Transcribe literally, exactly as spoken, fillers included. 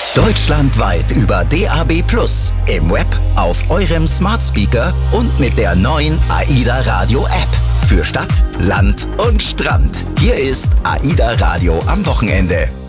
Deutschlandweit über D A B plus, im Web, auf eurem Smart Speaker und mit der neuen AIDA Radio App. Für Stadt, Land und Strand. Hier ist AIDA Radio am Wochenende.